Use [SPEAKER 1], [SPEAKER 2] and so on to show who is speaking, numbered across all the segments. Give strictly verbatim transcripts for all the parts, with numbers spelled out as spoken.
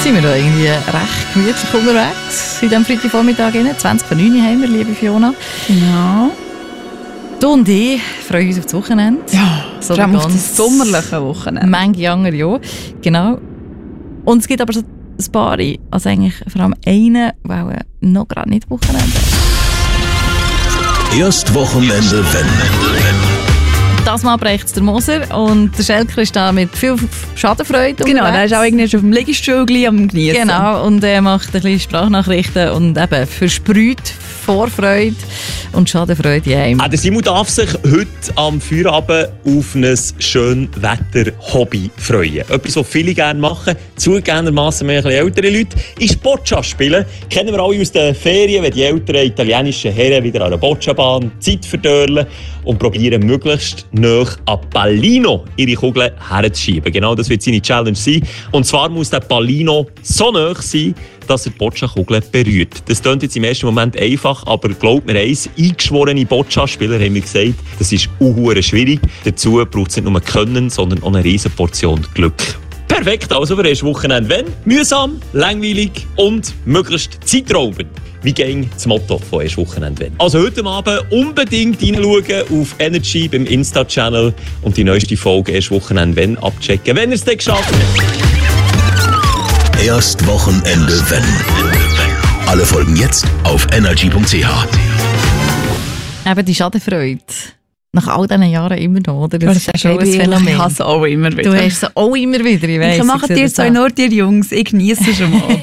[SPEAKER 1] sind wir da irgendwie recht gemütlich unterwegs in diesem Freitagvormittag. zwanzig vor neun haben wir, liebe Fiona.
[SPEAKER 2] Genau.
[SPEAKER 1] Du und ich freuen uns auf das Wochenende.
[SPEAKER 2] Ja,
[SPEAKER 1] so
[SPEAKER 2] vor allem auf das sommerliche Wochenende.
[SPEAKER 1] Manche andere, ja. Genau. Und es gibt aber so ein paar, also eigentlich vor allem einen, der noch gerade nicht Wochenende ist.
[SPEAKER 3] Erst Wochenende, wenn.
[SPEAKER 1] Das Mal bräuchte es der Moser und der Schelker ist da mit viel Schadenfreude
[SPEAKER 2] Genau,
[SPEAKER 1] unterwegs.
[SPEAKER 2] der ist auch irgendwie schon auf dem Liegestuhl am Genießen.
[SPEAKER 1] Genau, und er macht ein bisschen Sprachnachrichten und eben versprüht Vorfreude und Schadenfreude in einem.
[SPEAKER 4] Ah, der Simon darf sich heute am Feierabend auf ein schönes Wetter-Hobby freuen. Etwas, was viele gerne machen, zugegebenermassen mehr ältere Leute, ist Boccia spielen. Kennen wir alle aus den Ferien, wenn die älteren italienischen Herren wieder an der Boccia-Bahn Zeit verdörlen und probieren, möglichst nahe an Pallino ihre Kugeln herzuschieben. Genau das wird seine Challenge sein. Und zwar muss der Pallino so nahe sein, dass er die Boccia-Kugel berührt. Das klingt jetzt im ersten Moment einfach, aber glaubt mir eins, eingeschworene Boccia-Spieler haben mir gesagt, das ist unhuere schwierig. Dazu braucht es nicht nur Können, sondern auch eine riesen Portion Glück. Perfekt, also für das Wochenende. Wenn? Mühsam, langweilig und möglichst zeitraubend. Wie ging das Motto von erst Wochenende? Also heute Abend unbedingt reinschauen auf Energy beim Insta-Channel und die neueste Folge erst Wochenende abchecken, wenn ihr es dann geschafft habt.
[SPEAKER 3] Erst Wochenende, wenn. Alle Folgen jetzt auf energy punkt c h.
[SPEAKER 1] Eben die Schadenfreude. Nach all diesen Jahren immer noch, oder? Das, das ist schon ein Phänomen.
[SPEAKER 2] Ich habe es auch immer wieder.
[SPEAKER 1] Du hast es auch immer wieder, ich weiss.
[SPEAKER 2] Ich mache dir zwei nur die Jungs, ich genieße schon mal.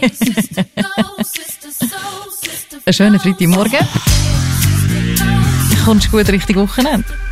[SPEAKER 1] Einen schönen Freitagmorgen. Kommst du gut Richtung Wochenende?